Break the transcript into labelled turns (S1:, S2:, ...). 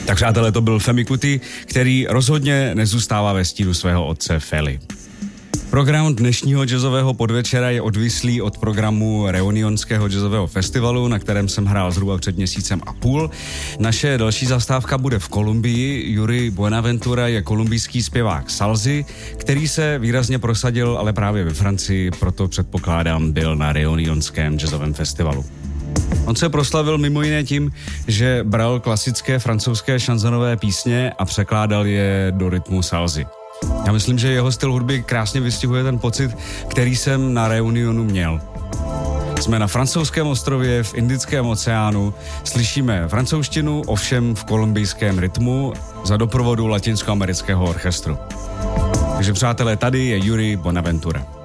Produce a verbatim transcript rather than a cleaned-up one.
S1: Tak přátelé, to byl Femi Kuti, který rozhodně nezůstává ve stínu svého otce Fely. Program dnešního jazzového podvečera je odvislý od programu Reunionského jazzového festivalu, na kterém jsem hrál zhruba před měsícem a půl. Naše další zastávka bude v Kolumbii. Yuri Buenaventura je kolumbijský zpěvák salsy, který se výrazně prosadil, ale právě ve Francii, proto předpokládám byl na Reunionském jazzovém festivalu. On se proslavil mimo jiné tím, že bral klasické francouzské šanzonové písně a překládal je do rytmu salsy. Já myslím, že jeho styl hudby krásně vystihuje ten pocit, který jsem na Reunionu měl. Jsme na francouzském ostrově v Indickém oceánu, slyšíme francouzštinu, ovšem v kolumbijském rytmu za doprovodu latinskoamerického orchestru. Takže přátelé, tady je Yuri Buenaventura.